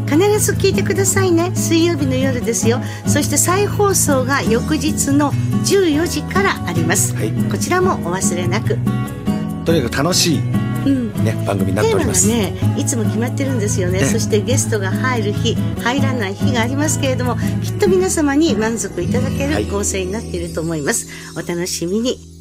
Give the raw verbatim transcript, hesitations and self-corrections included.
必ず聞いてくださいね。水曜日の夜ですよ。そして再放送が翌日のじゅうよじからあります、はい、こちらもお忘れなく。 とにかく楽しい、うんね、番組になっております。 テーマがねいつも決まってるんですよね。そしてゲストが入る日入らない日がありますけれども、きっと皆様に満足いただける構成になっていると思います、はい、お楽しみに。